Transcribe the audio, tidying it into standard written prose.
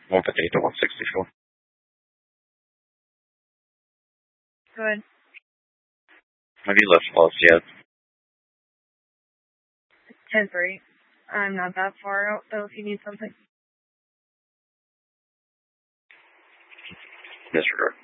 158 to 164. Go ahead. Have you left Los yet? 10-3. I'm not that far out, though, if you need something. Disregard.